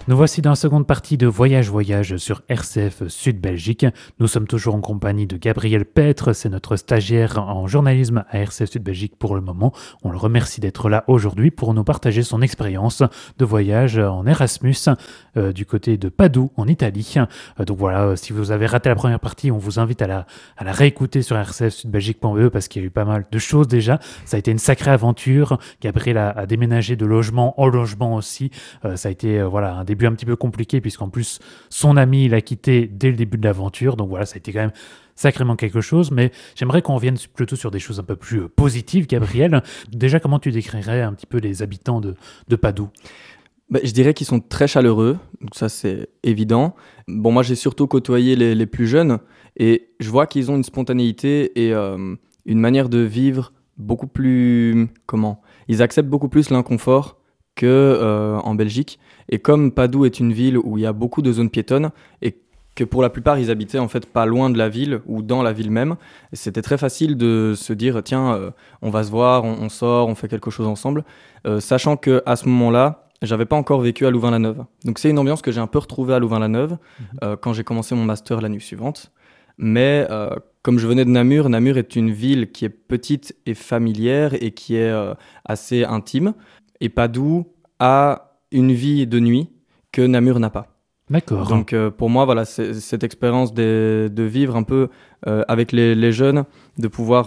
Nous voici dans la seconde partie de Voyage sur RCF Sud Belgique. Nous sommes toujours en compagnie de Gabriel Petre, c'est notre stagiaire en journalisme à RCF Sud Belgique pour le moment. On le remercie d'être là aujourd'hui pour nous partager son expérience de voyage en Erasmus du côté de Padoue en Italie. Donc voilà, si vous avez raté la première partie, on vous invite à la réécouter sur rcfsudbelgique.be parce qu'il y a eu pas mal de choses déjà. Ça a été une sacrée aventure. Gabriel a déménagé de logement en logement aussi. Ça a été un début un petit peu compliqué puisqu'en plus son ami l'a quitté dès le début de l'aventure, donc voilà, ça a été quand même sacrément quelque chose, mais j'aimerais qu'on revienne plutôt sur des choses un peu plus positives. Gabriel, déjà comment tu décrirais un petit peu les habitants de Padoue? Je dirais qu'ils sont très chaleureux, donc ça c'est évident. Bon, moi j'ai surtout côtoyé les plus jeunes et je vois qu'ils ont une spontanéité et une manière de vivre beaucoup plus... Ils acceptent beaucoup plus l'inconfort qu'en Belgique. Et comme Padoue est une ville où il y a beaucoup de zones piétonnes et que pour la plupart ils habitaient en fait pas loin de la ville ou dans la ville même, c'était très facile de se dire tiens, on va se voir, on sort, on fait quelque chose ensemble, sachant qu'à ce moment-là, j'avais pas encore vécu à Louvain-la-Neuve. Donc c'est une ambiance que j'ai un peu retrouvée à Louvain-la-Neuve quand j'ai commencé mon master l'année suivante. Mais comme je venais de Namur, Namur est une ville qui est petite et familière et qui est assez intime. Et Padoue a une vie de nuit que Namur n'a pas. D'accord. Donc pour moi, voilà, c'est cette expérience de vivre un peu avec les jeunes, de pouvoir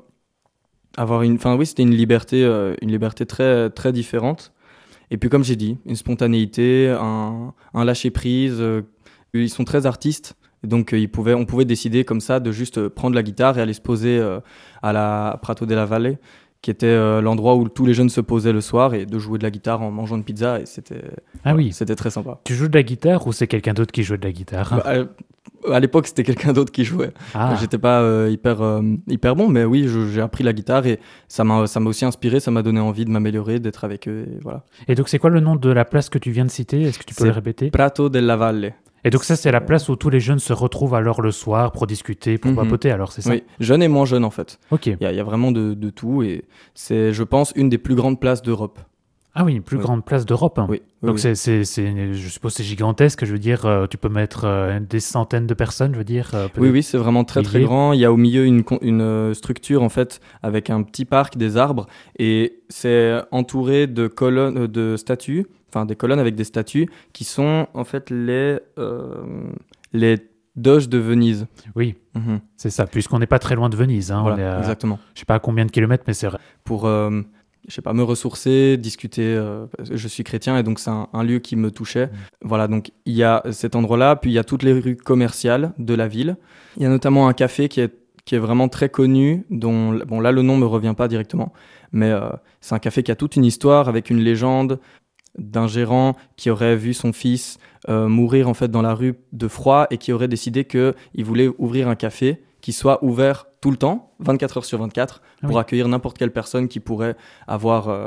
avoir c'était une liberté très, très différente. Et puis comme j'ai dit, une spontanéité, un lâcher-prise. Ils sont très artistes. Donc on pouvait décider comme ça de juste prendre la guitare et aller se poser à la Prato della Valle, qui était l'endroit où tous les jeunes se posaient le soir, et de jouer de la guitare en mangeant une pizza, et c'était très sympa. Tu joues de la guitare ou c'est quelqu'un d'autre qui joue de la guitare? À l'époque, c'était quelqu'un d'autre qui jouait. J'étais pas hyper bon, mais oui, j'ai appris la guitare et ça m'a aussi inspiré, ça m'a donné envie de m'améliorer, d'être avec eux, et voilà. Et donc c'est quoi le nom de la place que tu viens de citer? Est-ce que tu peux le répéter? Prato della Valle. Et donc ça, c'est la place où tous les jeunes se retrouvent alors le soir pour discuter, pour papoter, alors c'est ça? Oui, jeunes et moins jeunes en fait. Ok. Il y a vraiment de tout, et c'est, je pense, une des plus grandes places d'Europe. Ah oui, plus grande place d'Europe. Oui. Donc oui. je suppose c'est gigantesque, je veux dire, tu peux mettre des centaines de personnes, je veux dire. Oui, c'est vraiment très très grand. Il y a au milieu une structure en fait avec un petit parc, des arbres, et c'est entouré de colonnes, de statues, enfin des colonnes avec des statues qui sont en fait les doges de Venise. Oui, c'est ça, puisqu'on n'est pas très loin de Venise. Hein, voilà, on est exactement. Je sais pas à combien de kilomètres, mais c'est vrai. Pour me ressourcer, discuter. Je suis chrétien et donc c'est un lieu qui me touchait. Voilà, donc il y a cet endroit-là, puis il y a toutes les rues commerciales de la ville. Il y a notamment un café qui est vraiment très connu, dont, bon là le nom me revient pas directement, mais c'est un café qui a toute une histoire avec une légende d'un gérant qui aurait vu son fils mourir en fait dans la rue de froid et qui aurait décidé qu'il voulait ouvrir un café qui soit ouvert tout le temps, 24 heures sur 24, pour accueillir n'importe quelle personne qui pourrait avoir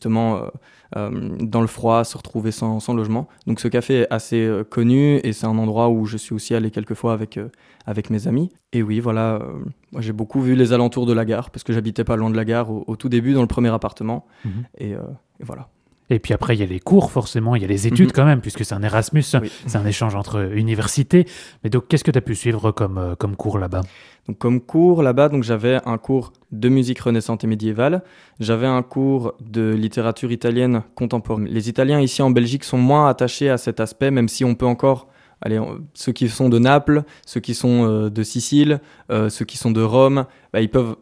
dans le froid, se retrouver sans logement. Donc ce café est assez connu et c'est un endroit où je suis aussi allé quelques fois avec mes amis. Et oui, voilà, moi j'ai beaucoup vu les alentours de la gare, parce que j'habitais pas loin de la gare au tout début, dans le premier appartement. Et voilà. Et puis après, il y a les cours, forcément, il y a les études quand même, puisque c'est un Erasmus, c'est un échange entre universités. Mais donc, qu'est-ce que tu as pu suivre comme cours là-bas? Donc, comme cours là-bas, donc, j'avais un cours de musique renaissante et médiévale. J'avais un cours de littérature italienne contemporaine. Les Italiens ici en Belgique sont moins attachés à cet aspect, même si on peut encore... ceux qui sont de Naples, ceux qui sont de Sicile, ceux qui sont de Rome, ils peuvent...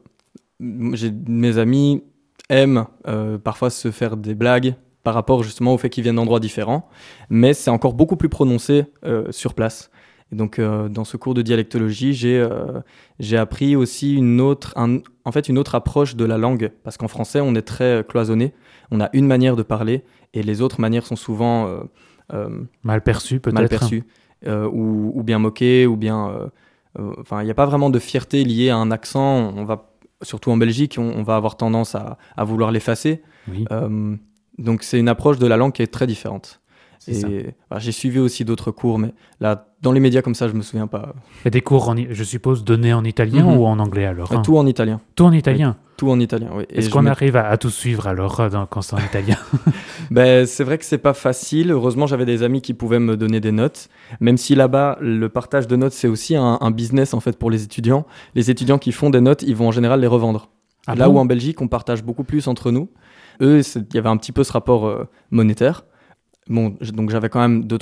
Mes amis aiment parfois se faire des blagues par rapport justement au fait qu'ils viennent d'endroits différents, mais c'est encore beaucoup plus prononcé sur place. Et donc dans ce cours de dialectologie, j'ai appris aussi une autre approche de la langue, parce qu'en français on est très cloisonné, on a une manière de parler et les autres manières sont souvent mal perçues peut-être, mal perçues, ou bien moquées, ou bien il n'y a pas vraiment de fierté liée à un accent. Surtout en Belgique, on va avoir tendance à vouloir l'effacer. Oui. Donc c'est une approche de la langue qui est très différente. Et j'ai suivi aussi d'autres cours, mais là, dans les médias comme ça, je me souviens pas. Et des cours, je suppose, donnés en italien ou en anglais alors? Tout en italien. Tout en italien? Tout en italien, oui. Est-ce qu'on arrive à tout suivre alors quand c'est en italien? C'est vrai que c'est pas facile. Heureusement, j'avais des amis qui pouvaient me donner des notes. Même si là-bas, le partage de notes, c'est aussi un business en fait pour les étudiants. Les étudiants qui font des notes, ils vont en général les revendre. Là où en Belgique, on partage beaucoup plus entre nous. Eux, il y avait un petit peu ce rapport monétaire. Donc j'avais quand même